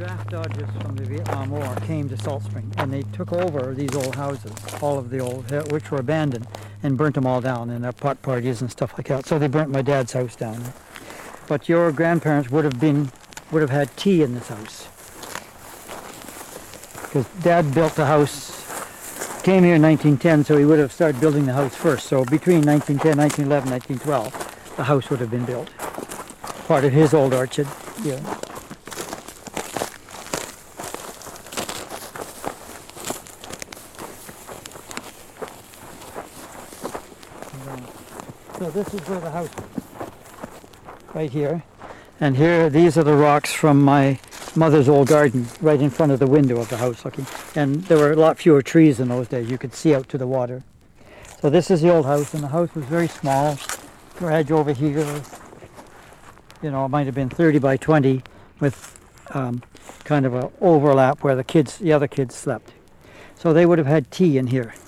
draft dodgers from the Vietnam War came to Salt Spring, and they took over these old houses, all of the old, which were abandoned, and burnt them all down in their pot parties and stuff like that. So they burnt my dad's house down. But your grandparents would have had tea in this house, because Dad built the house, came here in 1910, so he would have started building the house first. So between 1910, 1911, 1912, the house would have been built. Part of his old orchard. Yeah. So this is where the house is, right here. And here, these are the rocks from my mother's old garden, right in front of the window of the house looking. And there were a lot fewer trees in those days. You could see out to the water. So this is the old house, and the house was very small. Garage over here, you know, it might have been 30 by 20 with kind of an overlap where the other kids slept. So they would have had tea in here.